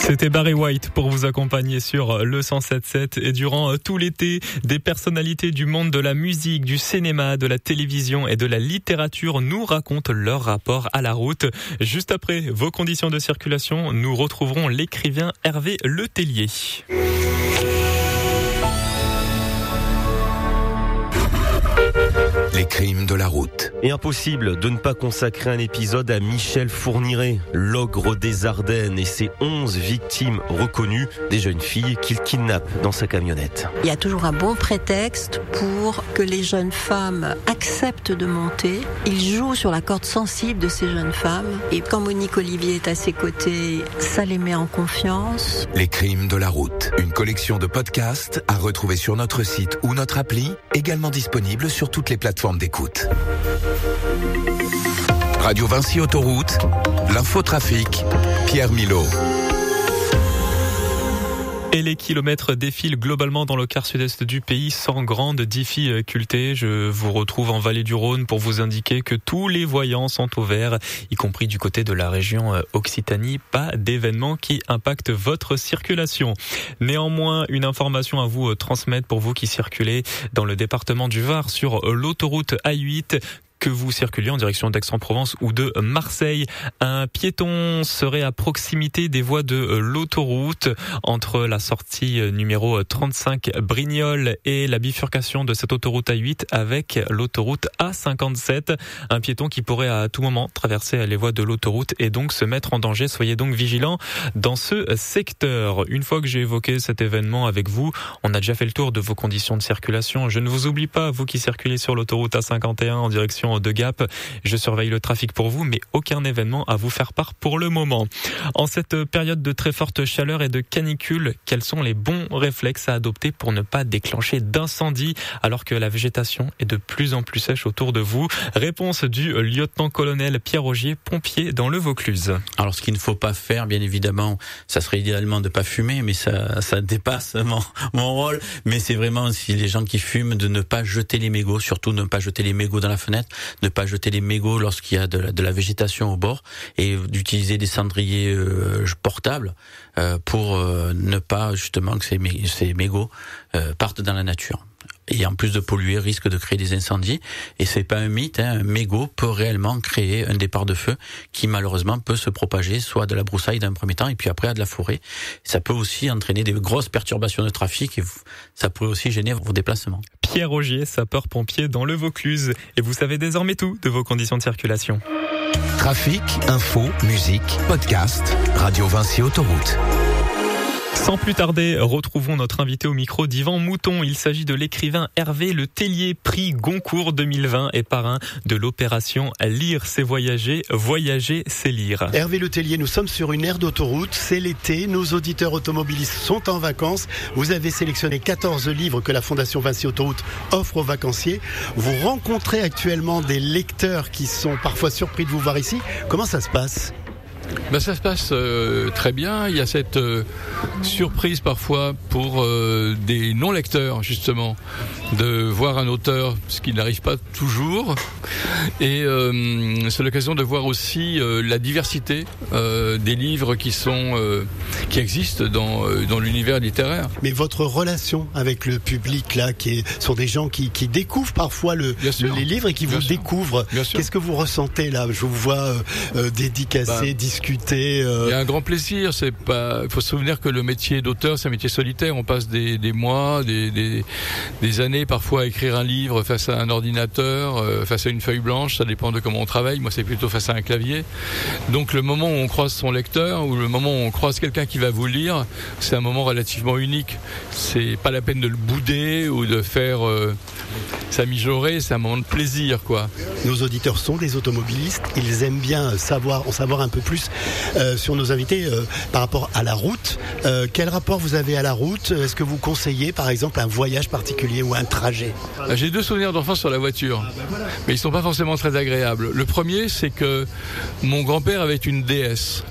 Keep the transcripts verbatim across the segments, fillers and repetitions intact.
C'était Barry White pour vous accompagner sur le cent sept sept et durant tout l'été, des personnalités du monde de la musique, du cinéma, de la télévision et de la littérature nous racontent leur rapport à la route. Juste après vos conditions de circulation, nous retrouverons l'écrivain Hervé Le Tellier. Les crimes de la route. Et impossible de ne pas consacrer un épisode à Michel Fourniret, l'ogre des Ardennes et ses onze victimes reconnues, des jeunes filles qu'il kidnappe dans sa camionnette. Il y a toujours un bon prétexte pour que les jeunes femmes acceptent de monter. Il joue sur la corde sensible de ces jeunes femmes. Et quand Monique Olivier est à ses côtés, ça les met en confiance. Les crimes de la route. Une collection de podcasts à retrouver sur notre site ou notre appli, également disponible sur toutes les plateformes d'écoute. Radio Vinci Autoroute, l'infotrafic, Pierre Milot. Et les kilomètres défilent globalement dans le quart sud-est du pays sans grande difficulté. Je vous retrouve en vallée du Rhône pour vous indiquer que tous les voyants sont au vert, y compris du côté de la région Occitanie. Pas d'événements qui impactent votre circulation. Néanmoins, une information à vous transmettre pour vous qui circulez dans le département du Var sur l'autoroute A huit. Que vous circuliez en direction d'Aix-en-Provence ou de Marseille. Un piéton serait à proximité des voies de l'autoroute entre la sortie numéro trente-cinq Brignoles et la bifurcation de cette autoroute A huit avec l'autoroute A cinquante-sept. Un piéton qui pourrait à tout moment traverser les voies de l'autoroute et donc se mettre en danger. Soyez donc vigilants dans ce secteur. Une fois que j'ai évoqué cet événement avec vous, on a déjà fait le tour de vos conditions de circulation. Je ne vous oublie pas, vous qui circulez sur l'autoroute A cinquante et un en direction de Gap. Je surveille le trafic pour vous, mais aucun événement à vous faire part pour le moment. En cette période de très forte chaleur et de canicule, quels sont les bons réflexes à adopter pour ne pas déclencher d'incendie alors que la végétation est de plus en plus sèche autour de vous? Réponse du lieutenant-colonel Pierre Augier, pompier dans le Vaucluse. Alors, ce qu'il ne faut pas faire, bien évidemment, ça serait idéalement de pas fumer, mais ça, ça dépasse mon, mon rôle. Mais c'est vraiment, si les gens qui fument, de ne pas jeter les mégots, surtout ne pas jeter les mégots dans la fenêtre, ne pas jeter les mégots lorsqu'il y a de la, de la végétation au bord et d'utiliser des cendriers euh, portables euh, pour euh, ne pas justement que ces, mé- ces mégots euh, partent dans la nature. Et en plus de polluer, risque de créer des incendies. Et c'est pas un mythe, hein, un mégot peut réellement créer un départ de feu qui malheureusement peut se propager, soit de la broussaille d'un premier temps et puis après à de la forêt. Ça peut aussi entraîner des grosses perturbations de trafic et ça pourrait aussi gêner vos déplacements. Pierre Augier, sapeur-pompier dans le Vaucluse. Et vous savez désormais tout de vos conditions de circulation. Trafic, info, musique, podcast, Radio Vinci Autoroute. Sans plus tarder, retrouvons notre invité au micro d'Yvan Mouton. Il s'agit de l'écrivain Hervé Le Tellier, prix Goncourt deux mille vingt et parrain de l'opération Lire c'est voyager, voyager c'est lire. Hervé Le Tellier, nous sommes sur une aire d'autoroute, c'est l'été, nos auditeurs automobilistes sont en vacances. Vous avez sélectionné quatorze livres que la Fondation Vinci Autoroute offre aux vacanciers. Vous rencontrez actuellement des lecteurs qui sont parfois surpris de vous voir ici. Comment ça se passe ? Ben ça se passe euh, très bien. Il y a cette euh, surprise parfois pour euh, des non-lecteurs justement de voir un auteur, ce qui n'arrive pas toujours. Et euh, c'est l'occasion de voir aussi euh, la diversité euh, des livres qui sont euh, qui existent dans euh, dans l'univers littéraire. Mais votre relation avec le public là, qui est, sont des gens qui, qui découvrent parfois le, le les livres et qui Bien vous sûr. découvrent. Bien sûr. Qu'est-ce que vous ressentez là ? Je vous vois euh, euh, dédicacer, Ben, discuter. Euh... Il y a un grand plaisir. C'est pas. Il faut se souvenir que le métier d'auteur, c'est un métier solitaire. On passe des, des mois, des, des, des années parfois à écrire un livre face à un ordinateur, euh, face à une feuille blanche. Ça dépend de comment on travaille. Moi, c'est plutôt face à un clavier. Donc, le moment où on croise son lecteur ou le moment où on croise quelqu'un qui va vous lire, c'est un moment relativement unique. C'est pas la peine de le bouder ou de faire euh, ça mijorer. C'est un moment de plaisir, quoi. Nos auditeurs sont des automobilistes. Ils aiment bien savoir, en savoir un peu plus euh, sur nos invités euh, par rapport à la route. Euh, quel rapport vous avez à la route ? Est-ce que vous conseillez, par exemple, un voyage particulier ou un trajet ? J'ai deux souvenirs d'enfance sur la voiture, mais ils sont pas forcément très agréables. Le premier, c'est que mon grand-père avait une D S.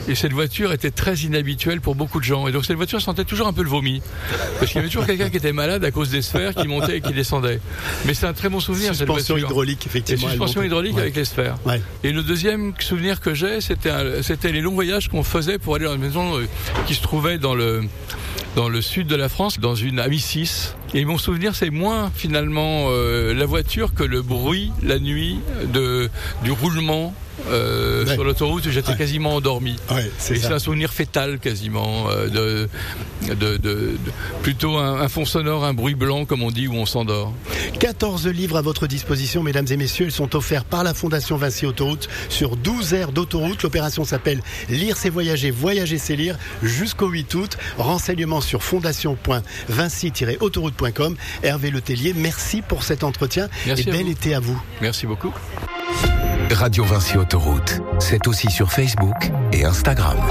Et cette voiture était très inhabituelle pour beaucoup de gens. Et donc cette voiture sentait toujours un peu le vomi. Parce qu'il y avait toujours quelqu'un qui était malade à cause des sphères qui montaient et qui descendaient. Mais c'est un très bon souvenir, cette voiture. Suspension hydraulique, effectivement. Et suspension hydraulique ouais. avec les sphères. Ouais. Et le deuxième souvenir que j'ai, c'était, un, c'était les longs voyages qu'on faisait pour aller dans une maison euh, qui se trouvait dans le, dans le sud de la France, dans une Amicis. Et mon souvenir, c'est moins finalement euh, la voiture que le bruit la nuit de, du roulement. Euh, ouais. Sur l'autoroute, j'étais ouais. quasiment endormi. Ouais, c'est et ça. C'est un souvenir fétal quasiment euh, de, de, de, de plutôt un, un fond sonore, un bruit blanc comme on dit où on s'endort. quatorze livres à votre disposition, mesdames et messieurs. Ils sont offerts par la Fondation Vinci Autoroute sur douze aires d'autoroute. L'opération s'appelle Lire c'est voyager, voyager c'est lire jusqu'au huit août. Renseignements sur fondation point vinci tiret autoroute point com. Hervé Letellier, merci pour cet entretien merci et bel été à vous. Merci beaucoup. Radio Vinci Autoroute, c'est aussi sur Facebook et Instagram.